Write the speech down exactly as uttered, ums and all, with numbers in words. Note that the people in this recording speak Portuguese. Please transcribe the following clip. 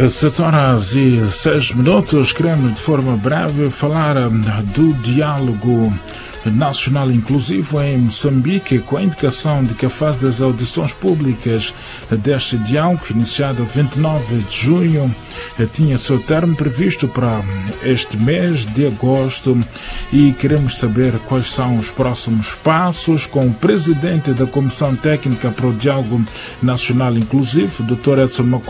Sete horas e seis minutos. Queremos de forma breve falar do diálogo nacional inclusivo em Moçambique, com a indicação de que a fase das audições públicas deste diálogo, iniciada vinte e nove de junho, tinha seu termo previsto para este mês de agosto, e queremos saber quais são os próximos passos com o presidente da Comissão Técnica para o Diálogo Nacional Inclusivo, doutor Edson Macondo.